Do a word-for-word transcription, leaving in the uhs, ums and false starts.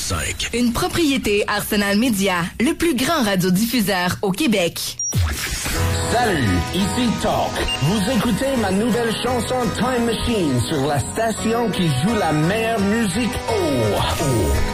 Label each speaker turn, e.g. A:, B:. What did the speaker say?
A: cinq.
B: Une propriété Arsenal Media, le plus grand radiodiffuseur au Québec.
C: Salut, ici Talk. Vous écoutez ma nouvelle chanson Time Machine sur la station qui joue la meilleure musique. Oh, oh.